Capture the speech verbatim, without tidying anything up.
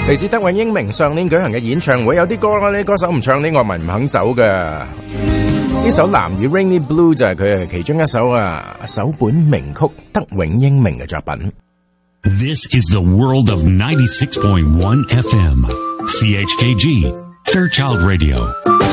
嚟自德永英明上年舉行嘅演唱會，有啲歌呢歌手唔唱，呢樂迷唔肯走㗎。呢首《藍雨 Rainy Blue》就係佢其中一首啊首本名曲，德永英明嘅作品。 This is the world of ninety-six point one F M, C H K G, Fairchild Radio.